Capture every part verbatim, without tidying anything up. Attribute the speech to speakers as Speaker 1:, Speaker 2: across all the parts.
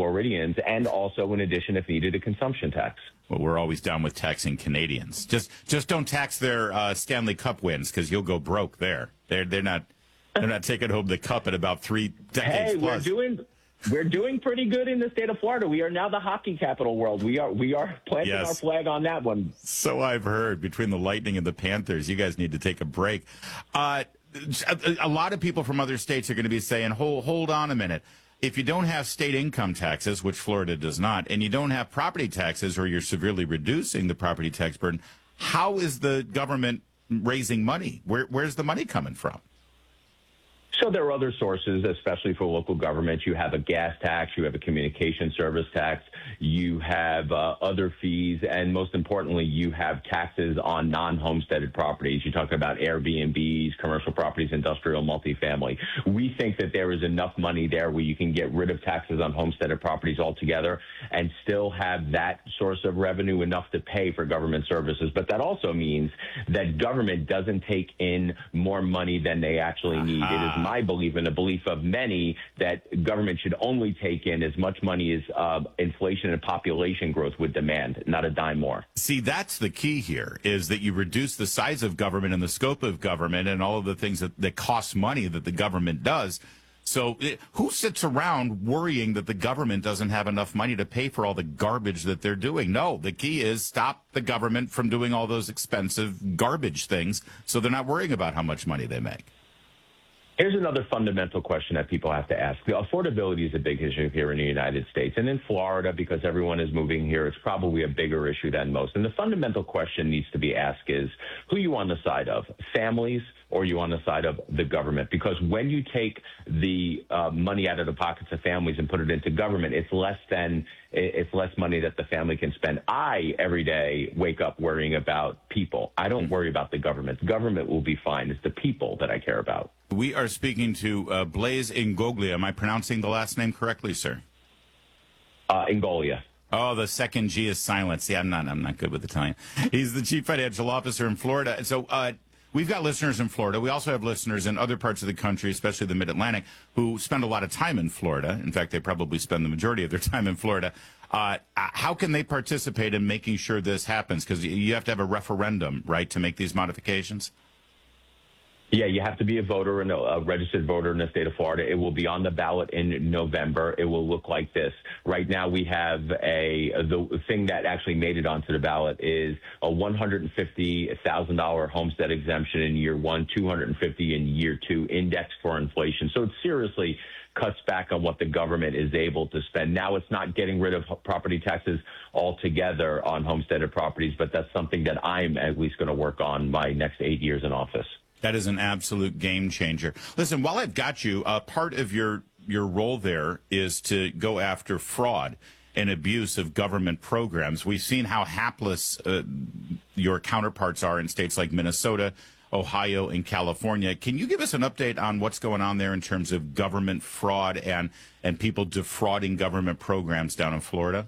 Speaker 1: Floridians, and also, in addition, if needed, a consumption tax.
Speaker 2: Well, we're always down with taxing Canadians. Just just don't tax their uh, Stanley Cup wins, because you'll go broke there. They're they're not they're not taking home the cup in about three decades
Speaker 1: hey,
Speaker 2: plus.
Speaker 1: we're doing we're doing pretty good in the state of Florida. We are now the hockey capital world. We are we are planting
Speaker 2: Yes.
Speaker 1: our flag on that one.
Speaker 2: So I've heard. Between the Lightning and the Panthers, you guys need to take a break. Uh, a, a lot of people from other states are going to be saying, "Hold hold on a minute." If you don't have state income taxes, which Florida does not, and you don't have property taxes, or you're severely reducing the property tax burden, how is the government raising money? Where, where's the money coming from?
Speaker 1: So there are other sources, especially for local governments. You have a gas tax, you have a communication service tax, you have uh, other fees, and most importantly, you have taxes on non-homesteaded properties. You're talking about Airbnbs, commercial properties, industrial, multifamily. We think that there is enough money there where you can get rid of taxes on homesteaded properties altogether and still have that source of revenue enough to pay for government services. But that also means that government doesn't take in more money than they actually need. It is my belief and the belief of many that government should only take in as much money as uh, inflation and population growth would demand, not a dime more.
Speaker 2: See, that's the key here, is that you reduce the size of government and the scope of government and all of the things that, that cost money that the government does. So it, who sits around worrying that the government doesn't have enough money to pay for all the garbage that they're doing? No, the key is stop the government from doing all those expensive garbage things so they're not worrying about how much money they make.
Speaker 1: Here's another fundamental question that people have to ask. The affordability is a big issue here in the United States. And in Florida, because everyone is moving here, it's probably a bigger issue than most. And the fundamental question needs to be asked is, who are you on the side of, families or are you on the side of the government? Because when you take the uh, money out of the pockets of families and put it into government, it's less than it's less money that the family can spend. I, every day, wake up worrying about people. I don't worry about the government. The government will be fine. It's the people that I care about.
Speaker 2: We are speaking to uh, Blaise Ingoglia. Am I pronouncing the last name correctly, sir?
Speaker 1: Uh, Ingoglia.
Speaker 2: Oh, the second G is silent. See, I'm not, I'm not good with Italian. He's the chief financial officer in Florida. So uh, we've got listeners in Florida. We also have listeners in other parts of the country, especially the Mid-Atlantic, who spend a lot of time in Florida. In fact, they probably spend the majority of their time in Florida. Uh, how can they participate in making sure this happens? Because you have to have a referendum, right, to make these modifications?
Speaker 1: Yeah, you have to be a voter and a registered voter in the state of Florida. It will be on the ballot in November. It will look like this. Right now, we have a the thing that actually made it onto the ballot is a one hundred fifty thousand dollars homestead exemption in year one, two hundred fifty thousand dollars in year two, indexed for inflation. So it seriously cuts back on what the government is able to spend. Now it's not getting rid of property taxes altogether on homesteaded properties, but that's something that I'm at least going to work on my next eight years in office.
Speaker 2: That is an absolute game changer. Listen, while I've got you, uh, part of your, your role there is to go after fraud and abuse of government programs. We've seen how hapless uh, your counterparts are in states like Minnesota, Ohio, and California. Can you give us an update on what's going on there in terms of government fraud and, and people defrauding government programs down in Florida?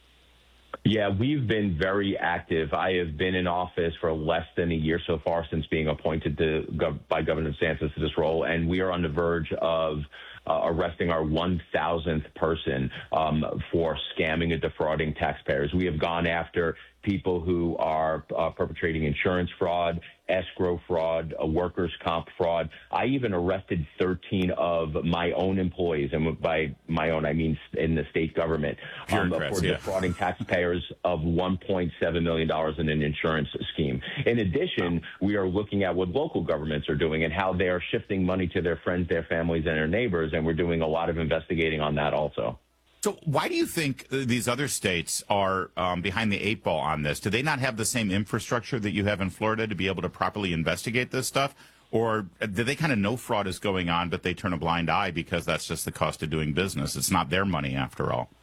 Speaker 1: Yeah, we've been very active. I have been in office for less than a year so far since being appointed to gov- by Governor DeSantis to this role, and we are on the verge of uh, arresting our one thousandth person um, for scamming and defrauding taxpayers. We have gone after people who are uh, perpetrating insurance fraud, escrow fraud, a workers' comp fraud. I even arrested thirteen of my own employees, and by my own, I mean in the state government, um, for
Speaker 2: yeah.
Speaker 1: defrauding taxpayers of one point seven million dollars in an insurance scheme. In addition, we are looking at what local governments are doing and how they are shifting money to their friends, their families, and their neighbors, and we're doing a lot of investigating on that also.
Speaker 2: So why do you think these other states are um, behind the eight ball on this? Do they not have the same infrastructure that you have in Florida to be able to properly investigate this stuff? Or do they kind of know fraud is going on, but they turn a blind eye because that's just the cost of doing business? It's not their money after all.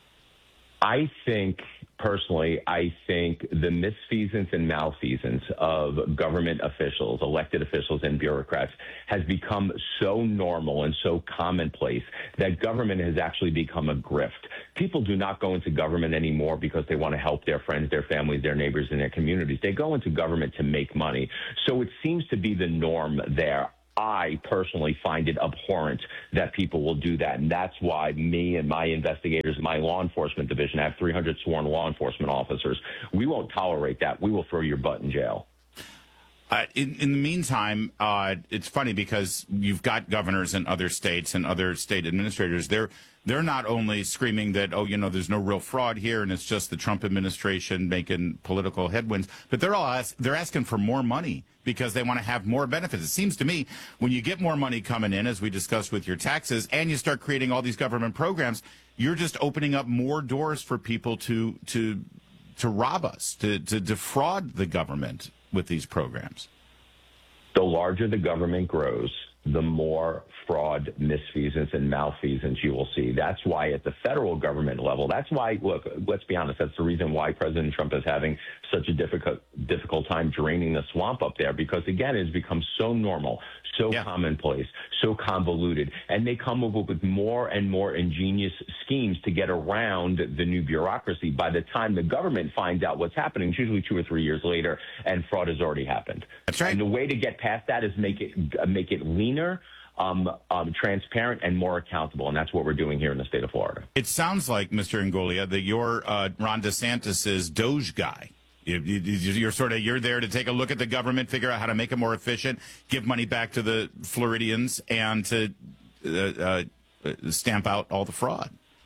Speaker 1: I think, personally, I think the misfeasance and malfeasance of government officials, elected officials, and bureaucrats has become so normal and so commonplace that government has actually become a grift. People do not go into government anymore because they want to help their friends, their families, their neighbors, and their communities. They go into government to make money. So it seems to be the norm there. I personally find it abhorrent that people will do that. And that's why me and my investigators, my law enforcement division, I have three hundred sworn law enforcement officers. We won't tolerate that. We will throw your butt in jail.
Speaker 2: Uh, in, in the meantime, uh, it's funny because you've got governors in other states and other state administrators. They're they're not only screaming that, oh, you know, there's no real fraud here and it's just the Trump administration making political headwinds, but they're all ask, they're asking for more money because they want to have more benefits. It seems to me when you get more money coming in, as we discussed with your taxes, and you start creating all these government programs, you're just opening up more doors for people to to to rob us, to, to defraud the government with these programs.
Speaker 1: The larger the government grows, the more fraud, misfeasance, and malfeasance you will see. That's why at the federal government level, that's why, look, let's be honest, that's the reason why President Trump is having such a difficult difficult time draining the swamp up there, because, again, it's become so normal, so yeah. commonplace, so convoluted, and they come up with more and more ingenious schemes to get around the new bureaucracy. By the time the government finds out what's happening, it's usually two or three years later, and fraud has already happened.
Speaker 2: That's right.
Speaker 1: And the way to get past that is make it uh, make it leaner, Um, um, transparent, and more accountable, and that's what we're doing here in the state of Florida.
Speaker 2: It sounds like, Mister Ingoglia, that you're uh, Ron DeSantis's Doge guy. You, you, you're sort of you're there to take a look at the government, figure out how to make it more efficient, give money back to the Floridians, and to uh, uh, stamp out all the fraud.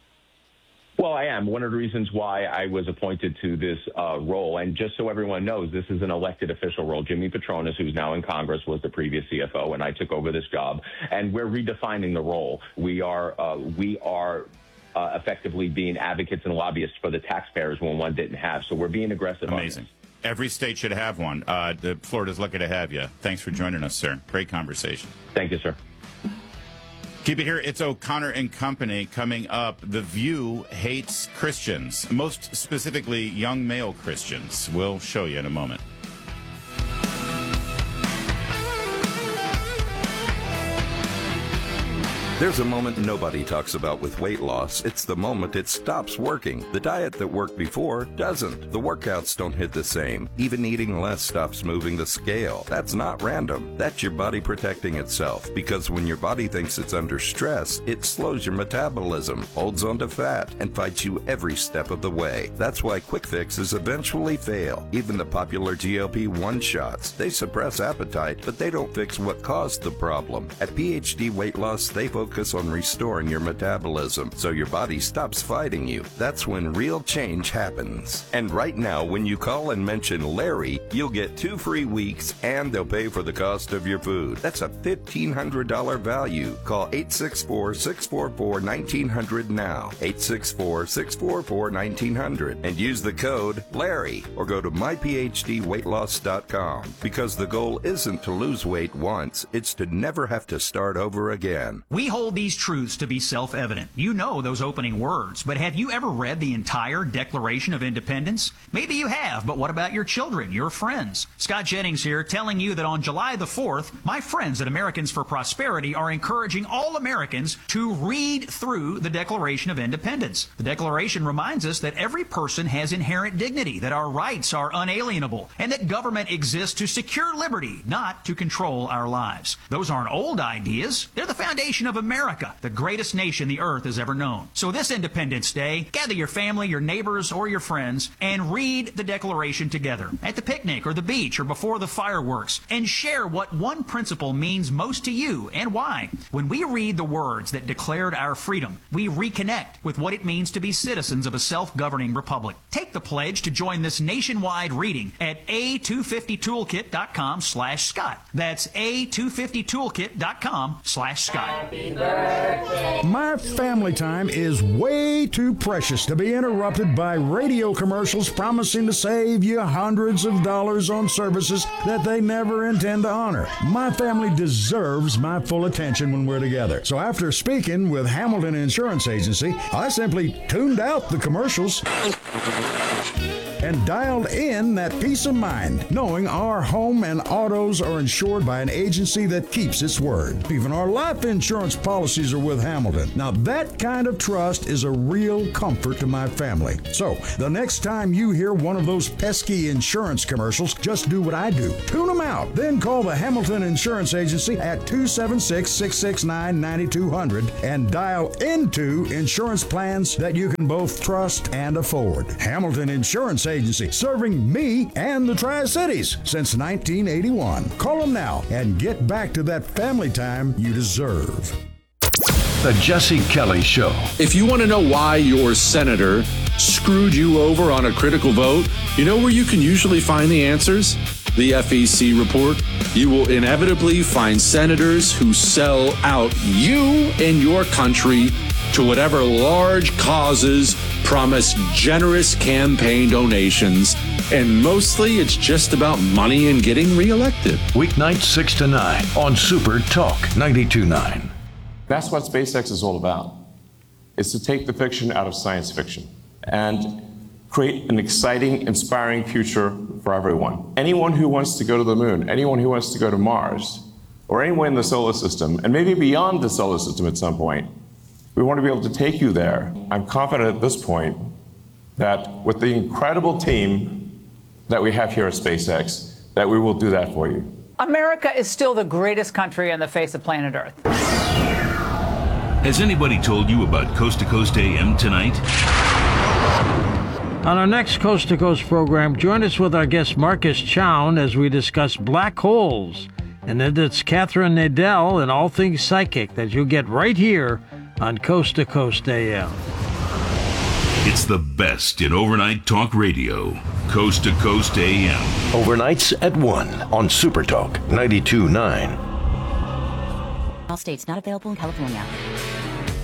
Speaker 1: Well, I am. One of the reasons why I was appointed to this uh, role, and just so everyone knows, this is an elected official role. Jimmy Patronis, who's now in Congress, was the previous C F O, and I took over this job. And we're redefining the role. We are uh, we are uh, effectively being advocates and lobbyists for the taxpayers when one didn't have. So we're being aggressive.
Speaker 2: Amazing. Every state should have one. Uh, the Florida's lucky to have you. Thanks for joining us, sir. Great conversation.
Speaker 1: Thank you, sir.
Speaker 2: Keep it here. It's O'Connor and Company coming up. The View hates Christians, most specifically young male Christians. We'll show you in a moment.
Speaker 3: There's a moment nobody talks about with weight loss. It's the moment it stops working. The diet that worked before doesn't. The workouts don't hit the same. Even eating less stops moving the scale. That's not random. That's your body protecting itself. Because when your body thinks it's under stress, it slows your metabolism, holds onto fat, and fights you every step of the way. That's why quick fixes eventually fail. Even the popular G L P one shots. They suppress appetite, but they don't fix what caused the problem. At P H D Weight Loss, they focus Focus on restoring your metabolism so your body stops fighting you. That's when real change happens. And right now, when you call and mention Larry, you'll get two free weeks and they'll pay for the cost of your food. That's a fifteen hundred dollars value. Call eight six four, six four four, one nine zero zero now. eight six four, six four four, one nine zero zero and use the code Larry or go to my p h d weight loss dot com because the goal isn't to lose weight once, it's to never have to start over again.
Speaker 4: We hold these truths to be self-evident. You know those opening words, but have you ever read the entire Declaration of Independence? Maybe you have, but what about your children, your friends? Scott Jennings here telling you that on July the fourth, my friends at Americans for Prosperity are encouraging all Americans to read through the Declaration of Independence. The Declaration reminds us that every person has inherent dignity, that our rights are unalienable, and that government exists to secure liberty, not to control our lives. Those aren't old ideas. They're the foundation of America, the greatest nation the earth has ever known. So this Independence Day, gather your family, your neighbors, or your friends and read the Declaration together at the picnic or the beach or before the fireworks and share what one principle means most to you and why. When we read the words that declared our freedom, we reconnect with what it means to be citizens of a self-governing republic. Take the pledge to join this nationwide reading at a two fifty toolkit dot com slash Scott. That's a two fifty toolkit dot com slash Scott.
Speaker 5: My family time is way too precious to be interrupted by radio commercials promising to save you hundreds of dollars on services that they never intend to honor. My family deserves my full attention when we're together. So after speaking with Hamilton Insurance Agency, I simply tuned out the commercials. and dialed in that peace of mind, knowing our home and autos are insured by an agency that keeps its word. Even our life insurance policies are with Hamilton. Now, that kind of trust is a real comfort to my family. So, the next time you hear one of those pesky insurance commercials, just do what I do. Tune them out. Then call the Hamilton Insurance Agency at two seven six, six six nine, nine two zero zero and dial into insurance plans that you can both trust and afford. Hamilton Insurance Agency, serving me and the Tri-Cities since nineteen eighty-one. Call them now and get back to that family time you deserve.
Speaker 6: The Jesse Kelly Show.
Speaker 7: If you want to know why your senator screwed you over on a critical vote, you know where you can usually find the answers? The F E C report. You will inevitably find senators who sell out you and your country to whatever large causes, promise generous campaign donations, and mostly it's just about money and getting reelected.
Speaker 6: Weeknights six to nine on Super Talk ninety-two point nine.
Speaker 8: That's what SpaceX is all about. It's to take the fiction out of science fiction and create an exciting, inspiring future for everyone. Anyone who wants to go to the moon, anyone who wants to go to Mars, or anyone in the solar system, and maybe beyond the solar system at some point, we want to be able to take you there. I'm confident at this point that with the incredible team that we have here at SpaceX, that we will do that for you.
Speaker 9: America is still the greatest country on the face of planet Earth.
Speaker 10: Has anybody told you about Coast to Coast A M tonight?
Speaker 11: On our next Coast to Coast program, join us with our guest Marcus Chown as we discuss black holes. And then it's Catherine Nadell and all things psychic that you'll get right here on Coast to Coast A M.
Speaker 10: It's the best in overnight talk radio. Coast to Coast A M.
Speaker 6: Overnights at one on Super Talk ninety-two point nine.
Speaker 12: All states not available in California.